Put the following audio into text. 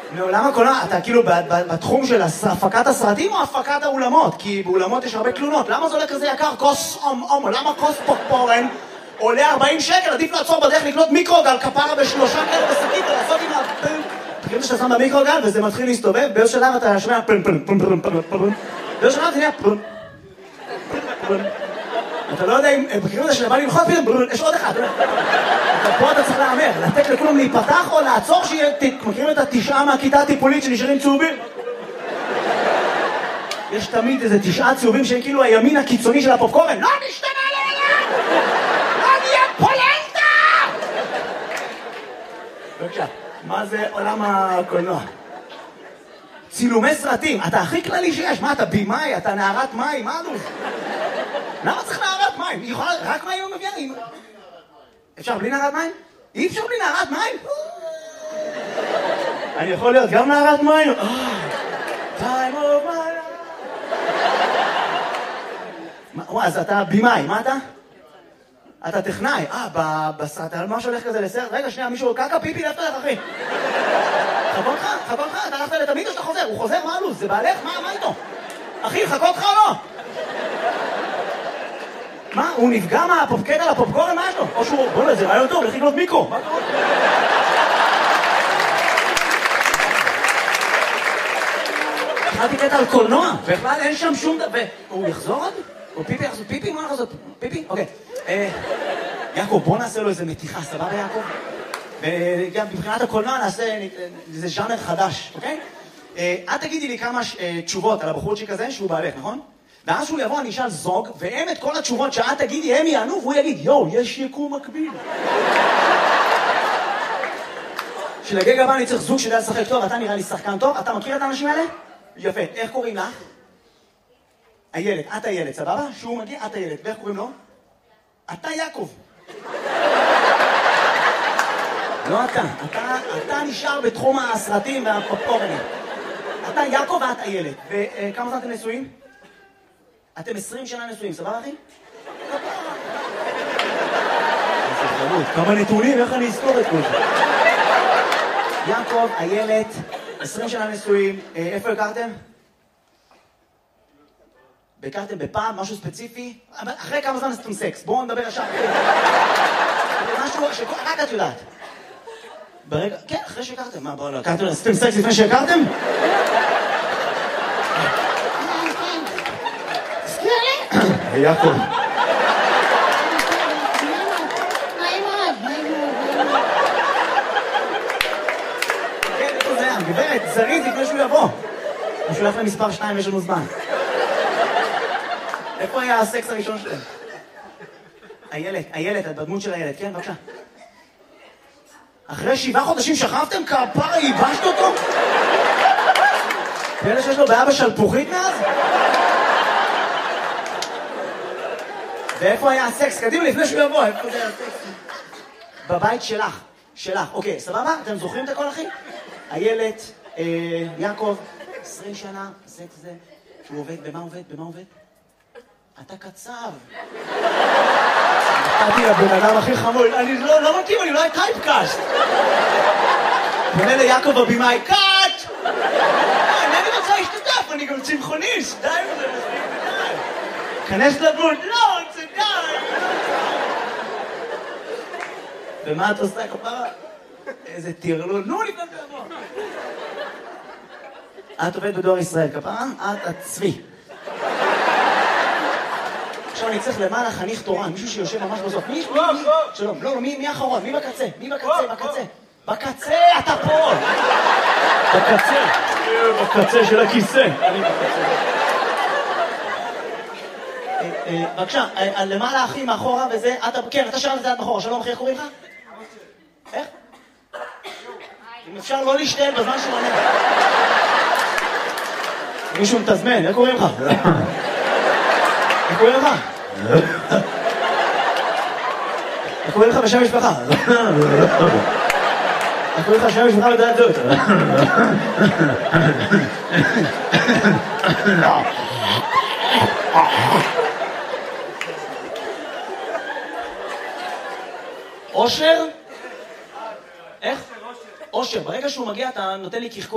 מעולם הקולנוע, אתה כאילו בתחום של הפקת הסרטים או הפקת האולמות? כי באולמות יש הרבה תלונות. למה זה עולה כזה יקר? כוס למה כוס פופקורן עולה 40 שקל? עדיף לעצור בדרך לקנות מיקרוגל כפרה בשלושה כאלה בשקית ולעשות עם כאילו שאתה שם במיקרוגל וזה מתחיל להסתובב, באיזה שלב אתה שומע פן פן פן פן פן פן באיזה שלב זה נהיה פן פן. אתה לא יודע אם בקריאות הזה שבא ללחוץ פתאום, יש עוד אחד. פה אתה צריך להאמר, לתת לכולם להיפתח או לעצור שיהיה, מכירים את התשעה מהכיתה הטיפולית שנשארים צהובים? יש תמיד איזה 9 צהובים שהם כאילו הימין הקיצוני של הפופקורן. לא נשתנה לעולם! לא נהיה פולנטה! בבקשה, מה זה עולם הקולנוע? צילומי סרטים, אתה הכי כללי שיש. מה, אתה בימאי? אתה נערת מים? מה אלוף? למה צריך נערת מים? היא יכולה רק מים הוא מביאה? אפשר בלי נערת מים? אי אפשר בלי נערת מים? אני יכול להיות גם נערת מים? time of my life. אז אתה בימאי, מה אתה? אתה טכנאי. בסרט, מה שהולך כזה לסרט? רגע, שנייה, מישהו קקה פיפי לפתח לך, אחי. חכו אותך, אתה הלכת לתמיד או שאתה חוזר? הוא חוזר, מה אלוף? זה בעלך? מה איתו? אחי, חכו אותך או לא? מה? הוא נפגע מהפופקט על הפופקורן? מה יש לו? או שהוא... בוא לא, זה רעיון טוב, לך לקנות מיקרו. מה קורה? התחלתי קטע על קולנוע, בכלל אין שם שום דבר... הוא יחזור עוד? או פיפי יחזור? פיפי? מה יחזור? פיפי? אוקיי. יעקב, בוא נעשה לו איזה מתיחה, סבבה יעקב? וגם מבחינת הקולנוע נעשה איזה ז'אנר חדש, אוקיי? את תגידי לי כמה תשובות על הבחורצ'יק הזה שהוא בעלך, נכון? ואז שהוא יבוא, אני אשאל זוג, והם את כל התשובות שאת תגידי, הם יענו, והוא יגיד, יואו, יש יקום מקביל. שלגג הבא אני צריך זוג שיודע לשחק טוב, אתה נראה לי שחקן טוב, אתה מכיר את האנשים האלה? יפה, איך קוראים לך? הילד, את הילד, סבבה? שהוא מגיע, את הילד, ואיך קוראים לו? אתה יעקב. לא אתה נשאר בתחום הסרטים והפופקורנים. אתה יעקב ואת הילד. וכמה זמן אתם נשואים? אתם 20 שנה נשואים, סבבה אחי? כמה נתונים, איך אני אזכור את כל זה? יעקב, הילד, 20 שנה נשואים, איפה הכרתם? הכרתם בפעם, משהו ספציפי? אחרי כמה זמן עשיתם סקס? בואו נדבר ישר. משהו שרק את יודעת. ברגע, כן, אחרי שהכרתם. מה, בואו לא, עשיתם סקס לפני שהכרתם? יעקב. כן, איפה זה היה? גברת, זריז לפני שהוא יבוא. הוא שולח למספר 2, יש לנו זמן. איפה היה הסקס הראשון שלהם? הילד, את בדמות של הילד, כן, בבקשה. אחרי 7 חודשים שכבתם? כפרה, ייבשת אותו? ואלה שיש לו בעיה בשלפוחית מאז? ואיפה היה הסקס? קדימה, לפני שהוא יבוא, איפה זה הסקס? בבית שלך, אוקיי, סבבה? אתם זוכרים את הכל, אחי? הילד, יעקב, 20 שנה, הסקס זה, שהוא עובד, במה עובד? אתה קצב. נתתי לבן אדם הכי חמוד, אני לא מתאים, אני לא היה טייפקאסט. פונה ליעקב הבימאי, קאט! אני רוצה להשתתף, אני גם צמחוניסט, די וזה מספיק ודי. כנס לדמות, לא, זה די. ומה את עושה כפרה? איזה תירלול, נו לפני תבוא. את עובדת בדואר ישראל, כפרה? את הצבי. עכשיו אני צריך למעלה חניך תורן, מישהו שיושב ממש בסוף. שלום, לא, מי האחרון? מי בקצה? בקצה, אתה פה! בקצה של הכיסא. בבקשה, למעלה אחי מאחורה וזה, כן, אתה שלם לזה עד מאחורה, שלום אחי, איך קוראים לך? איך? אם אפשר לא להשתעל בזמן שמענה. מישהו מתזמן, איך קוראים לך? איך קוראים לך? איך קוראים לך בשם משפחה? איך קוראים לך שם משפחה לדעת זאת? אושר? איך? אושר, ברגע שהוא מגיע אתה נותן לי כחקור